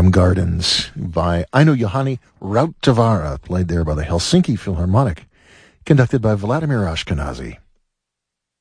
from Gardens by Aino Johanni Rautavaara, played there by the Helsinki Philharmonic, conducted by Vladimir Ashkenazy.